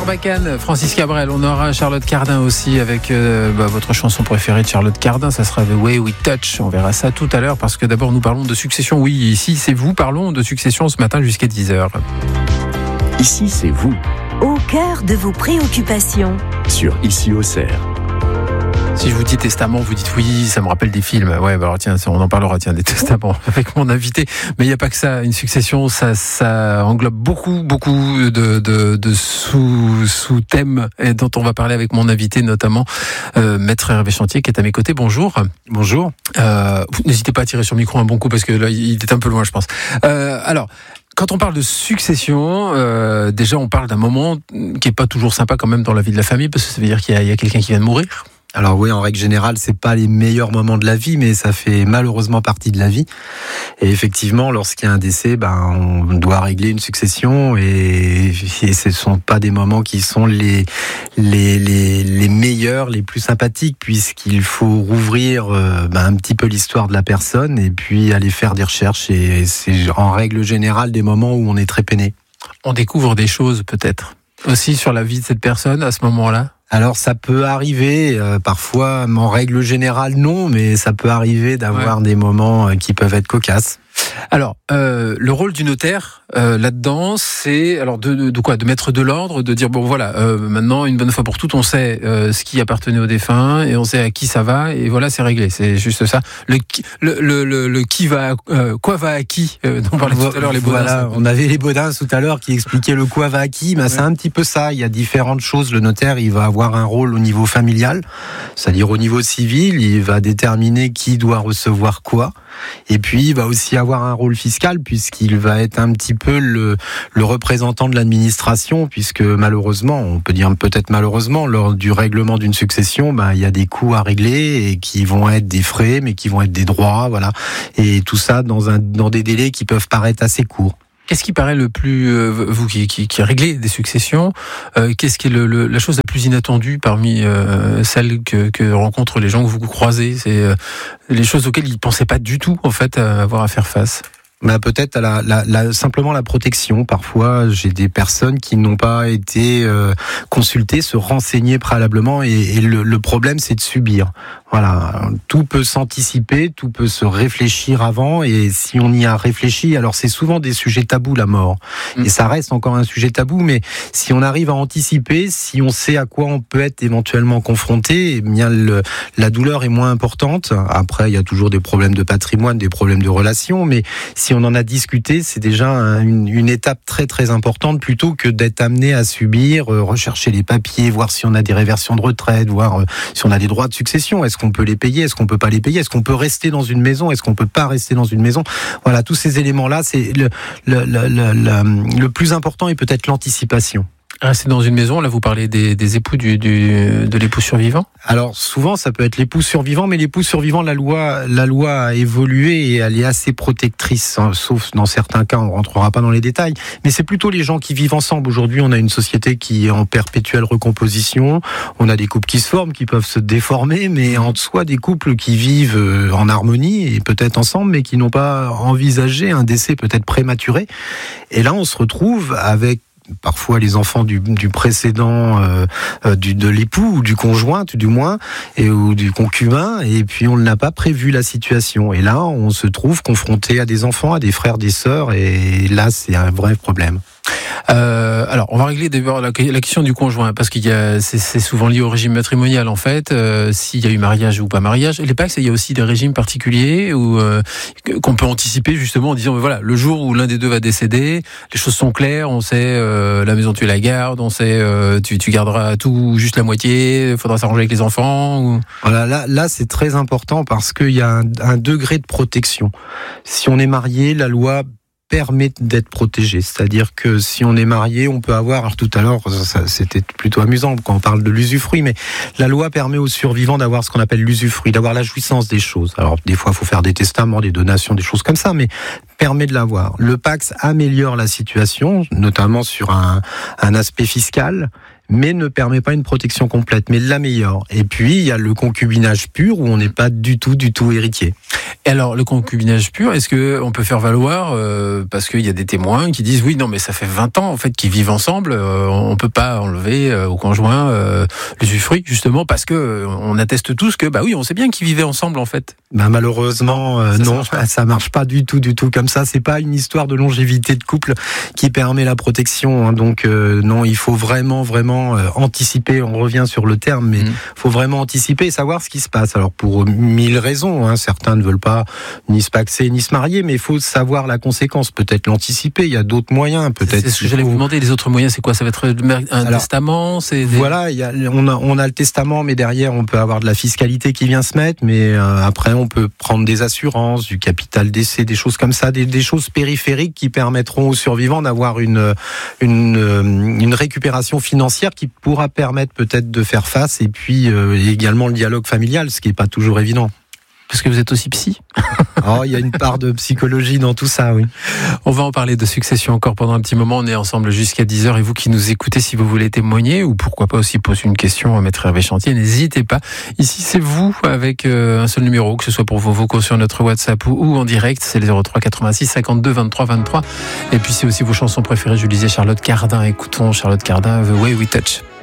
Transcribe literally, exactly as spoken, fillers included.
Barbacane, Francis Cabrel. On aura Charlotte Cardin aussi avec euh, bah, votre chanson préférée de Charlotte Cardin. Ça sera The Way We Touch. On verra ça tout à l'heure parce que d'abord nous parlons de succession. Oui, ici c'est vous. Parlons de succession ce matin jusqu'à dix heures. Ici c'est vous. Au cœur de vos préoccupations. Sur Ici Auxerre. Si je vous dis testament, vous dites oui, ça me rappelle des films. Ouais, bah alors tiens, on en parlera, tiens, des testaments avec mon invité. Mais il n'y a pas que ça. Une succession, ça, ça englobe beaucoup, beaucoup de, de, de sous, sous-thèmes dont on va parler avec mon invité, notamment euh, Maître Hervé Chantier, qui est à mes côtés. Bonjour. Bonjour. Euh, n'hésitez pas à tirer sur le micro un bon coup parce que là, il est un peu loin, je pense. Euh, alors. Quand on parle de succession, euh, déjà on parle d'un moment qui est pas toujours sympa quand même dans la vie de la famille, parce que ça veut dire qu'il y a, il y a quelqu'un qui vient de mourir. Alors oui, en règle générale, c'est pas les meilleurs moments de la vie, mais ça fait malheureusement partie de la vie. Et effectivement, lorsqu'il y a un décès, ben on doit régler une succession, et, et ce sont pas des moments qui sont les les les, les meilleurs, les plus sympathiques, puisqu'il faut rouvrir euh, ben, un petit peu l'histoire de la personne et puis aller faire des recherches. Et c'est en règle générale des moments où on est très peiné. On découvre des choses peut-être aussi sur la vie de cette personne à ce moment-là. Alors ça peut arriver, euh, parfois, en règle générale non, mais ça peut arriver d'avoir ouais. des moments qui peuvent être cocasses. Alors, euh, le rôle du notaire euh, là-dedans, c'est alors de, de, de quoi, de mettre de l'ordre, de dire bon voilà, euh, maintenant une bonne fois pour toutes, on sait euh, ce qui appartenait au défunt et on sait à qui ça va et voilà, c'est réglé. C'est juste ça. Le le le, le, le qui va, euh, quoi va à qui euh, dont on parlait tout à l'heure les Baudins. Voilà, on avait les Baudins tout à l'heure qui expliquaient le quoi va à qui. Mais ouais. c'est un petit peu ça. Il y a différentes choses. Le notaire, il va avoir un rôle au niveau familial, c'est-à-dire au niveau civil, il va déterminer qui doit recevoir quoi. Et puis, il va aussi avoir un rôle fiscal puisqu'il va être un petit peu le, le représentant de l'administration, puisque malheureusement, on peut dire peut-être malheureusement, lors du règlement d'une succession, ben, il y a des coûts à régler et qui vont être des frais, mais qui vont être des droits, voilà. Et tout ça dans, un, dans des délais qui peuvent paraître assez courts. Qu'est-ce qui paraît le plus, euh, vous qui, qui, qui réglez des successions, euh, qu'est-ce qui est le, le, la chose la plus inattendue parmi euh, celles que, que rencontrent les gens que vous croisez? C'est euh, les choses auxquelles ils ne pensaient pas du tout en fait avoir à faire face. Bah peut-être à la, la, la, simplement la protection. Parfois, j'ai des personnes qui n'ont pas été euh, consultées, se renseigner préalablement, et, et le, le problème, c'est de subir. Voilà, tout peut s'anticiper, tout peut se réfléchir avant, et si on y a réfléchi, alors c'est souvent des sujets tabous, la mort, mmh. et ça reste encore un sujet tabou, mais si on arrive à anticiper, si on sait à quoi on peut être éventuellement confronté, eh bien le, la douleur est moins importante. Après, il y a toujours des problèmes de patrimoine, des problèmes de relations, mais si on en a discuté, c'est déjà une, une étape très très importante, plutôt que d'être amené à subir, euh, rechercher les papiers, voir si on a des réversions de retraite, voir euh, si on a des droits de succession. Est-ce qu'on peut les payer? Est-ce qu'on peut pas les payer? Est-ce qu'on peut rester dans une maison? Est-ce qu'on peut pas rester dans une maison? Voilà, tous ces éléments-là, c'est le, le, le, le, le, le plus important est peut-être l'anticipation. Rester dans une maison, là vous parlez des, des époux du, du, de l'époux survivant? Alors souvent ça peut être l'époux survivant, mais l'époux survivant, la loi, la loi a évolué et elle est assez protectrice, hein, sauf dans certains cas, on rentrera pas dans les détails, mais c'est plutôt les gens qui vivent ensemble. Aujourd'hui on a une société qui est en perpétuelle recomposition, on a des couples qui se forment, qui peuvent se déformer, mais en soi des couples qui vivent en harmonie et peut-être ensemble, mais qui n'ont pas envisagé un décès peut-être prématuré. Et là on se retrouve avec parfois les enfants du, du précédent, euh, du, de l'époux ou du conjoint, tout du moins, et, ou du concubin, et puis on n'a pas prévu la situation. Et là, on se trouve confronté à des enfants, à des frères, des sœurs, et là, c'est un vrai problème. Euh, alors, on va régler d'abord la, la question du conjoint, parce qu'il y a, c'est, c'est souvent lié au régime matrimonial, en fait, euh, s'il y a eu mariage ou pas mariage. Et les P A C, il y a aussi des régimes particuliers où, euh, qu'on peut anticiper, justement, en disant, voilà, le jour où l'un des deux va décéder, les choses sont claires, on sait, euh, la maison tu la gardes, on sait, euh, tu, tu garderas tout, juste la moitié, il faudra s'arranger avec les enfants. Ou... Voilà, là, là, c'est très important parce qu'il y a un, un degré de protection. Si on est marié, la loi permet d'être protégé, c'est-à-dire que si on est marié, on peut avoir, alors tout à l'heure, ça, c'était plutôt amusant quand on parle de l'usufruit, mais la loi permet aux survivants d'avoir ce qu'on appelle l'usufruit, d'avoir la jouissance des choses. Alors des fois, il faut faire des testaments, des donations, des choses comme ça, mais permet de l'avoir. Le P A C S améliore la situation, notamment sur un, un aspect fiscal, mais ne permet pas une protection complète, mais la meilleure. Et puis, il y a le concubinage pur où on n'est pas du tout, du tout héritier. Et alors, le concubinage pur, est-ce que on peut faire valoir, euh, parce qu'il y a des témoins qui disent, oui, non, mais ça fait vingt ans, en fait, qu'ils vivent ensemble, euh, on peut pas enlever euh, au conjoint euh, l'usufruit, justement, parce que euh, on atteste tous que, bah oui, on sait bien qu'ils vivaient ensemble, en fait. Ben malheureusement, euh, ça, non, ça marche, ça marche pas du tout, du tout comme ça. C'est pas une histoire de longévité de couple qui permet la protection. Hein. Donc euh, non, il faut vraiment, vraiment euh, anticiper. On revient sur le terme, mais il mmh. faut vraiment anticiper et savoir ce qui se passe. Alors pour mille raisons, hein, certains ne veulent pas ni se paxer ni se marier, mais il faut savoir la conséquence. Peut-être l'anticiper. Il y a d'autres moyens. Peut-être. C'est ce que j'allais vous demander. Les autres moyens, c'est quoi? Ça va être un Alors, testament. C'est des... Voilà, il y a, on a, on a le testament, mais derrière, on peut avoir de la fiscalité qui vient se mettre, mais euh, après. On peut prendre des assurances, du capital décès, des choses comme ça, des, des choses périphériques qui permettront aux survivants d'avoir une, une, une récupération financière qui pourra permettre peut-être de faire face et puis euh, également le dialogue familial, ce qui n'est pas toujours évident. Parce que vous êtes aussi psy. Oh, il y a une part de psychologie dans tout ça, oui. On va en parler de succession encore pendant un petit moment. On est ensemble jusqu'à dix heures et vous qui nous écoutez, si vous voulez témoigner ou pourquoi pas aussi poser une question à Maître Hervé Chantier, n'hésitez pas. Ici, c'est vous avec euh, un seul numéro, que ce soit pour vos vocaux sur notre WhatsApp ou, ou en direct. C'est le zéro trois quatre-vingt-six cinquante-deux vingt-trois vingt-trois. Et puis c'est aussi vos chansons préférées. Je disais Charlotte Cardin. Écoutons Charlotte Cardin, The Way We Touch.